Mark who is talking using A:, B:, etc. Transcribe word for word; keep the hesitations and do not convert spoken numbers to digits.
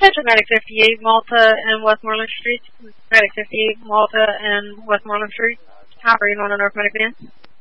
A: Dispatcher Medic fifty-eight, Malta and Westmoreland Street. Medic fifty-eight, Malta and Westmoreland Street. Operating on a North Medic van.